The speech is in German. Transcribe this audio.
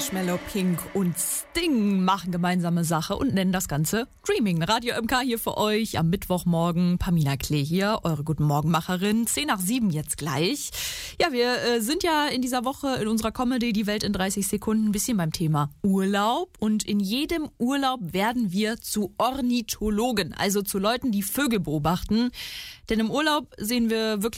Marshmallow Pink und Sting machen gemeinsame Sache und nennen das Ganze Dreaming. Radio MK hier für euch am Mittwochmorgen. Pamina Klee hier, eure Guten Morgen-Macherin. 6:10 jetzt gleich. Ja, wir sind ja in dieser Woche in unserer Comedy Die Welt in 30 Sekunden ein bisschen beim Thema Urlaub. Und in jedem Urlaub werden wir zu Ornithologen, also zu Leuten, die Vögel beobachten. Denn im Urlaub sehen wir wirklich